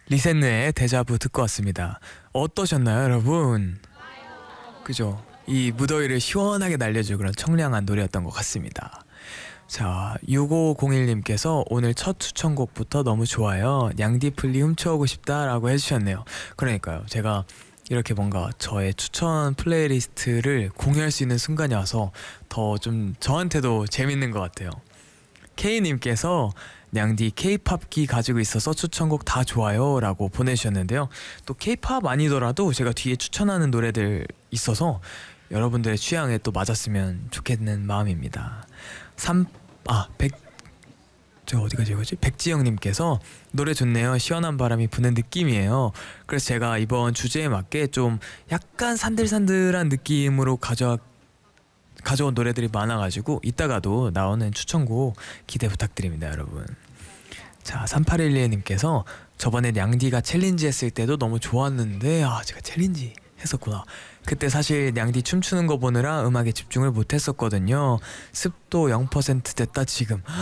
리셋느의 데자부 듣고 왔습니다. 어떠셨나요, 여러분? 그죠? 이 무더위를 시원하게 날려줄 그런 청량한 노래였던 것 같습니다. 자, 6501님께서 오늘 첫 추천곡부터 너무 좋아요. 냥디플리 훔쳐오고 싶다라고 해주셨네요. 그러니까요, 제가 이렇게 뭔가 저의 추천 플레이리스트를 공유할 수 있는 순간이 와서 더 좀 저한테도 재밌는 것 같아요. K님께서 냥디 K-팝기 가지고 있어서 추천곡 다 좋아요 라고 보내주셨는데요. 또 K-팝 아니더라도 제가 뒤에 추천하는 노래들 있어서 여러분들의 취향에 또 맞았으면 좋겠는 마음입니다. 백지영님께서 노래 좋네요. 시원한 바람이 부는 느낌이에요. 그래서 제가 이번 주제에 맞게 좀 약간 산들산들한 느낌으로 가져온 노래들이 많아가지고 이따가도 나오는 추천곡 기대 부탁드립니다, 여러분. 자, 3812님께서 저번에 냥디가 챌린지 했을 때도 너무 좋았는데 제가 챌린지 했었구나. 그때 사실 냥디 춤추는 거 보느라 음악에 집중을 못했었거든요. 습도 0% 됐다 지금.